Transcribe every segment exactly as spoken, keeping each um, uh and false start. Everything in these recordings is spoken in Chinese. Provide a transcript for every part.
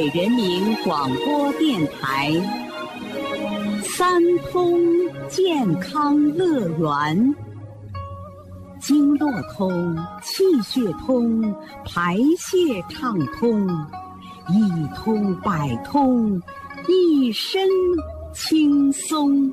北人民广播电台三通健康乐园，经络通，气血通，排泄畅通，一通百通，一身轻松。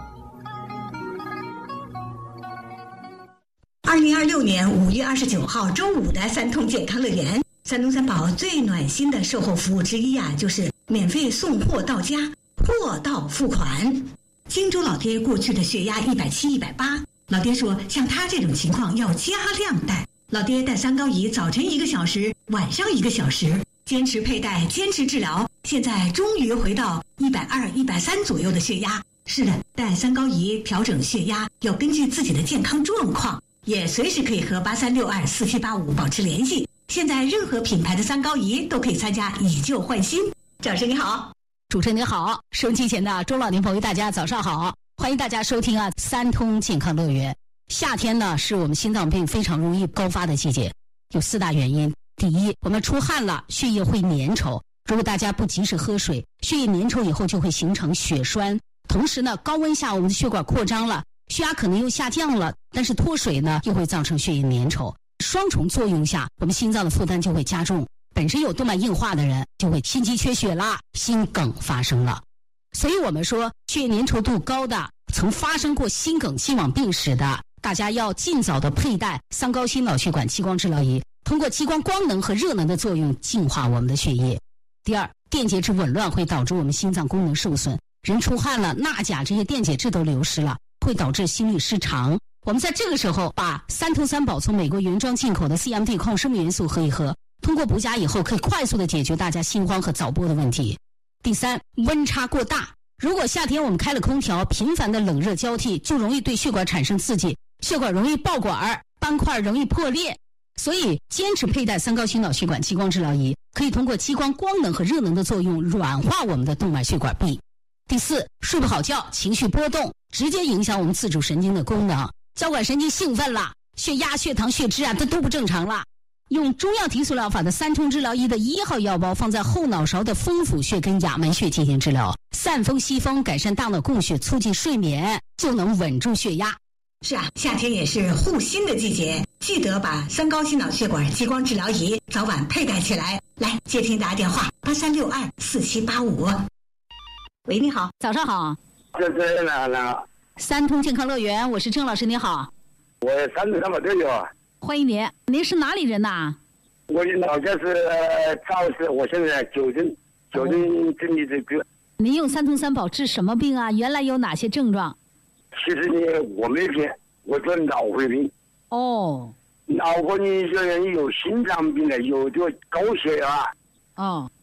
二零二六年五月二十九号周五的三通健康乐园，山东三宝最暖心的售后服务之一啊，就是免费送货到家，货到付款。荆州老爹过去的血压一百七、一百八，老爹说像他这种情况要加量带。老爹带三高仪，早晨一个小时，晚上一个小时，坚持佩戴，坚持治疗，现在终于回到一百二、一百三左右的血压。是的，带三高仪调整血压要根据自己的健康状况。也随时可以和八三六二四七八五保持联系。现在任何品牌的三高仪都可以参加以旧换新。赵师你好。 主持人你好，收音机前的中老年朋友大家早上好，欢迎大家收听啊三通健康乐园。夏天呢是我们心脏病非常容易高发的季节，有四大原因。第一，我们出汗了，血液会粘稠，如果大家不及时喝水，血液粘稠以后就会形成血栓。同时呢，高温下我们的血管扩张了，血压可能又下降了，但是脱水呢又会造成血液粘稠，双重作用下我们心脏的负担就会加重，本身有动脉硬化的人就会心肌缺血啦，心梗发生了。所以我们说血液粘稠度高的，曾发生过心梗心网病史的，大家要尽早的佩戴三高心脑血管激光治疗仪，通过激光光能和热能的作用净化我们的血液。第二，电解质紊乱会导致我们心脏功能受损，人出汗了，钠钾这些电解质都流失了，会导致心律失常。我们在这个时候把三通三宝从美国原装进口的 C M D 抗生元素喝一喝，通过补钾以后可以快速的解决大家心慌和早搏的问题。第三，温差过大，如果夏天我们开了空调，频繁的冷热交替，就容易对血管产生刺激，血管容易爆管，斑块容易破裂。所以坚持佩戴三高心脑血管激光治疗仪，可以通过激光光能和热能的作用软化我们的动脉血管壁。第四，睡不好觉，情绪波动，直接影响我们自主神经的功能，交感神经兴奋了，血压、血糖、血脂啊，这都不正常了。用中药提速疗法的三通治疗仪的一号药包放在后脑勺的风府穴跟亚门穴进行治疗，散风吸风，改善大脑供血，促进睡眠，就能稳住血压。 是啊，夏天也是护心的季节，记得把三高心脑血管激光治疗仪早晚佩戴起来。来，接听大家电话八三六二四七八五。喂，你好， 早上好。 这是哪哪？ 三通健康乐园，我是郑老师，你好。 我三通三宝都有。 欢迎您，您是哪里人呐？ 我的老家是肇事，我现在九镇，九镇镇里这个。 您用三通三宝治什么病啊？原来有哪些症状？ 其实呢，我没病，我得脑灰病。 哦。 脑灰呢，有人有心脏病的，有的高血压。 哦。